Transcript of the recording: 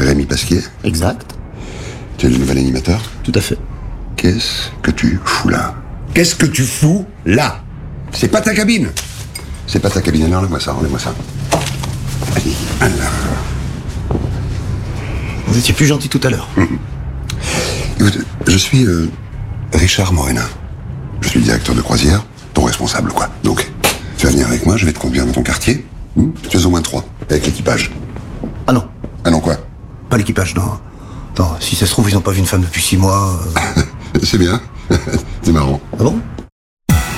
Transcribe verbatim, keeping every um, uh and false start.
Rémi Pasquier? Exact. Tu es le nouvel animateur? Tout à fait. Qu'est-ce que tu fous là? Qu'est-ce que tu fous là? C'est pas ta cabine. C'est pas ta cabine. Alors, enlève-moi ça, enlève-moi ça. Allez, alors. Vous étiez plus gentil tout à l'heure. Mmh. Écoute, je suis euh, Richard Morena. Je suis directeur de croisière, ton responsable, quoi. Donc, tu vas venir avec moi, je vais te conduire dans ton quartier. Mmh. Tu es au moins trois, avec l'équipage. Ah non. Ah non, quoi? Pas l'équipage, non. Non, si ça se trouve, ils n'ont pas vu une femme depuis six mois. Euh... C'est bien. C'est marrant. Ah bon?